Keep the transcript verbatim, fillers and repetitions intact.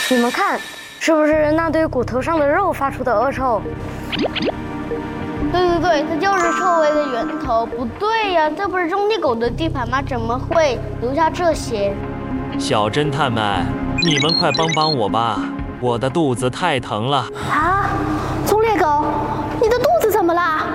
你们看，是不是那堆骨头上的肉发出的恶臭？ 对对对，这就是臭味的源头。不对呀，这不是种地狗的地盘吗？怎么会留下这些？ 小侦探们，你们快帮帮我吧！我的肚子太疼了。 啊，棕猎狗，你的肚子怎么啦？